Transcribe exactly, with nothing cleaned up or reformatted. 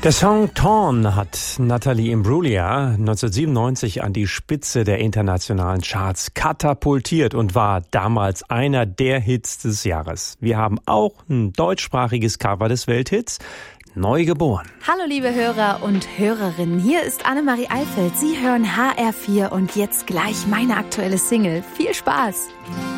Der Song Torn hat Natalie Imbruglia neunzehnhundertsiebenundneunzig an die Spitze der internationalen Charts katapultiert und war damals einer der Hits des Jahres. Wir haben auch ein deutschsprachiges Cover des Welthits, Neu geboren. Hallo liebe Hörer und Hörerinnen, hier ist Annemarie Eifeld. Sie hören H R vier und jetzt gleich meine aktuelle Single. Viel Spaß!